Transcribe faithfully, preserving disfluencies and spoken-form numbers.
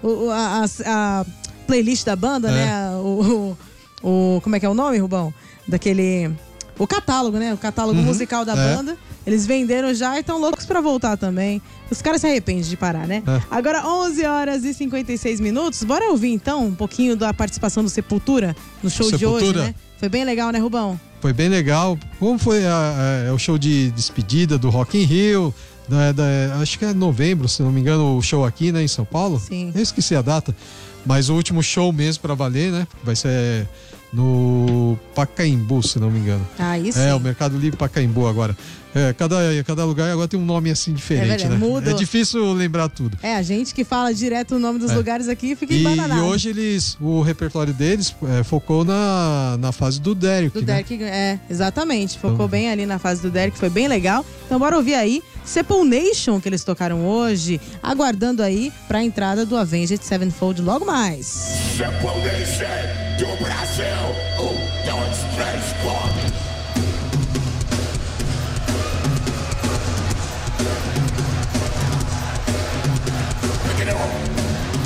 o, a, a playlist da banda, é. né? O, o, o, como é que é o nome, Rubão? Daquele... O catálogo, né? O catálogo uhum, musical da é. banda. Eles venderam já e estão loucos pra voltar também. Os caras se arrependem de parar, né? É. Agora, onze horas e cinquenta e seis minutos. Bora ouvir, então, um pouquinho da participação do Sepultura no show Sepultura. de hoje, né? Foi bem legal, né, Rubão? Foi bem legal. Como foi a, a, o show de despedida do Rock in Rio? Da, da, acho que é novembro, se não me engano, o show aqui, né, em São Paulo. Sim. Eu esqueci a data. Mas o último show mesmo pra valer, né? Vai ser no Pacaembu, se não me engano. Ah, isso. É, o Mercado Livre Pacaembu agora. É, cada, cada lugar agora tem um nome assim diferente, é, né? Muda. É difícil lembrar tudo. É, a gente que fala direto o nome dos é. lugares aqui fica e, embananado. E hoje eles, o repertório deles é, focou na, na fase do Derek, Do né? Derek, é, exatamente. Focou então, bem ali na fase do Derek, foi bem legal. Então bora ouvir aí Sepulnation, que eles tocaram hoje, aguardando aí pra entrada do Avenged Sevenfold logo mais. Sepulnation do Brasil, o Dance Transport.